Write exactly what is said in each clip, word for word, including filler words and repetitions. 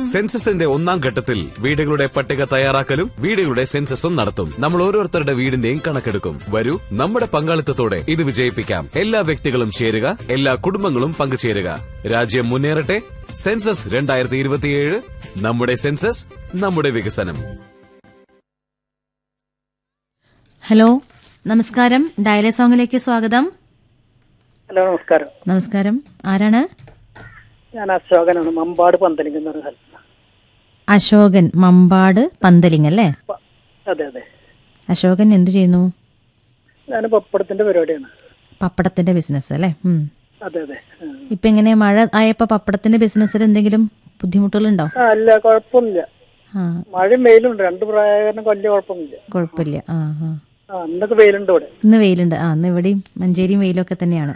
സെൻസസിന്റെ ഒന്നാം ഘട്ടത്തിൽ വീടുകളുടെ പട്ടിക തയ്യാറാക്കലും വീടുകളുടെ സെൻസസും നടത്തും. നമ്മൾ ഓരോരുത്തരുടെ വീടിന്റെയും കണക്കെടുക്കും. വരൂ, നമ്മുടെ പങ്കാളിത്തത്തോടെ ഇത് വിജയിപ്പിക്കാം. എല്ലാ വ്യക്തികളും ചേരുക, എല്ലാ കുടുംബങ്ങളും പങ്കുചേരുക. രാജ്യം മുന്നേറട്ടെ. സെൻസസ് രണ്ടായിരത്തി ഇരുപത്തിയേഴ്. നമ്മുടെ സെൻസസ്, നമ്മുടെ വികസനം. ഹലോ, നമസ്കാരം. ഡയലേ സോങ്ങിലേക്ക് സ്വാഗതം. ഹലോ, നമസ്കാരം. നമസ്കാരം. ആരാണ്? ഞാൻ അശോകനാണ്, മമ്പാട് പന്തലിംഗ് എന്ന് പറഞ്ഞ സ്ഥലത്ത്. അശോകൻ, മമ്പാട് പന്തലിംഗ് അല്ലേ? അതെ അതെ. അശോകൻ എന്ത് ചെയ്യുന്നു? ഞാൻ പപ്പടത്തിന്റെ പരിപാടിയാണ്. പപ്പടത്തിന്റെ ബിസിനസ് അല്ലേ? ഉം. അതെ അതെ. ഇപ്പൊ എങ്ങനെ മഴ ആയപ്പോ പപ്പടത്തിന്റെ ബിസിനസ്സിൽ എന്തെങ്കിലും ബുദ്ധിമുട്ടുകളുണ്ടോ? ആ ഇല്ല, കുഴപ്പമൊന്നുമില്ല. മഴയും വെയിലും ഉണ്ട്, രണ്ട് പ്രായം വലിയ കുഴപ്പമൊന്നുമില്ല. കുഴപ്പമില്ല. ആ ആ ആ ഇന്നൊക്കെ വെയിലുണ്ട് ഇവിടെ. ഇന്ന് വെയിലുണ്ട്. ആ ഇന്ന് ഇവിടെയും മഞ്ചേരിയും വെയിലൊക്കെ തന്നെയാണ്.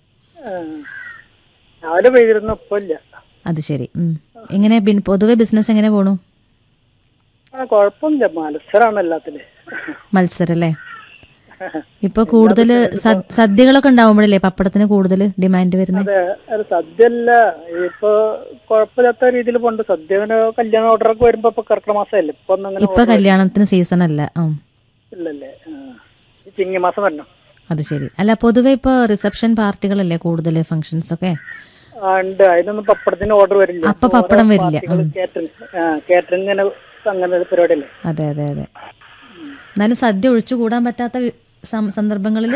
രാവിലെ പെയ്തിരുന്നു, ഇപ്പൊ ഇല്ല. അത് ശരി. എങ്ങനെ പൊതുവെ ബിസിനസ് എങ്ങനെ പോണു? ആ കുഴപ്പമൊന്നുമില്ല, മത്സരമാണ് എല്ലാത്തിലും. മത്സരം അല്ലേ? ഇപ്പൊ കൂടുതൽ സദ്യകളൊക്കെ ഉണ്ടാവുമ്പോഴല്ലേ പപ്പടത്തിന് കൂടുതൽ ഡിമാൻഡ് വരുന്നത്? അതെ, സദ്യ അല്ല ഇപ്പൊ കുഴപ്പമില്ലാത്ത രീതിയിൽ പോണ്ട്. സദ്യന് കല്യാണ ഓർഡറൊക്കെ വരുമ്പോ ഇപ്പൊ കർക്കിടക മാസമല്ലേ, ഇപ്പൊ ഇപ്പൊ കല്യാണത്തിന് സീസൺ അല്ല. ഇല്ലല്ലേ, ചിങ്ങമാസം വരണം. അത് ശരി. അല്ല, പൊതുവെ ഇപ്പൊ റിസപ്ഷൻ പാർട്ടികളല്ലേ കൂടുതൽ, ഫംഗ്ഷൻസ് ഒക്കെ ഉണ്ട്. അതിനൊന്നും പപ്പടത്തിന് ഓർഡർ വരില്ല. അപ്പൊ പപ്പടം വരില്ല. കാറ്ററിംഗ് അങ്ങനെ പരിപാടിയല്ലേ? അതെ അതെ അതെ. എന്നാലും സദ്യ ഒഴിച്ചുകൂടാൻ പറ്റാത്ത സന്ദർഭങ്ങളിൽ